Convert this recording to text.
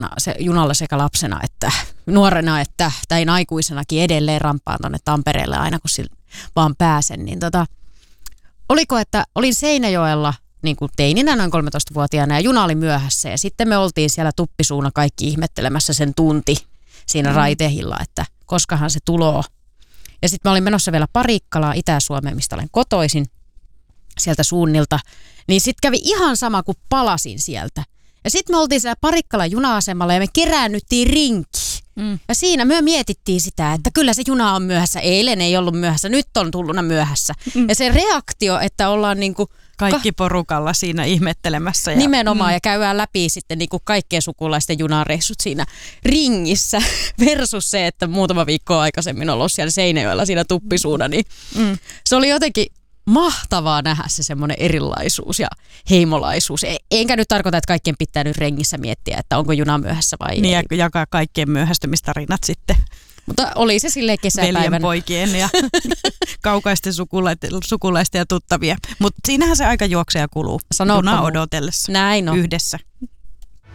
se junalla sekä lapsena että nuorena että tai aikuisenakin edelleen rampaan tuonne Tampereelle aina kun vaan pääsen. Niin oliko, että olin Seinäjoella niin kuin teininä noin 13-vuotiaana ja juna oli myöhässä ja sitten me oltiin siellä tuppisuuna kaikki ihmettelemässä sen tunti siinä raitehilla, että koskahan se tuloo. Ja sitten mä olin menossa vielä Parikkalaan Itä-Suomeen, mistä olen kotoisin sieltä suunnilta. Niin sitten kävi ihan sama, kuin palasin sieltä. Ja sitten me oltiin siellä Parikkalan juna-asemalla ja me keräännyttiin rinkiin. Ja siinä me mietittiin sitä, että kyllä se juna on myöhässä. Eilen ei ollut myöhässä, nyt on tulluna myöhässä. Ja se reaktio, että ollaan niinku kaikki porukalla siinä ihmettelemässä. Nimenomaan ja käydään läpi sitten niinku kaikkien sukulaisten junareissut siinä ringissä versus se, että muutama viikkoa aikaisemmin on ollut siellä Seinäjoella siinä tuppisuuna. Niin se oli jotenkin mahtavaa nähdä se semmoinen erilaisuus ja heimolaisuus. Enkä nyt tarkoita, että kaikkien pitää nyt rengissä miettiä, että onko juna myöhässä vai niin ei. Ja jakaa kaikkien myöhästymistarinat sitten. Mutta oli se silleen kesäpäivänä. Veljenpoikien ja kaukaisten sukulaisten ja tuttavia. Mutta siinähän se aika juoksee ja kuluu. Juna odotellessa. Näin on. Yhdessä.